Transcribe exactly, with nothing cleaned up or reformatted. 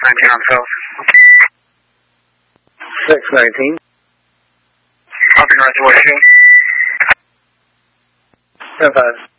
nineteen on South. six nineteen. Copy north to West. ten five.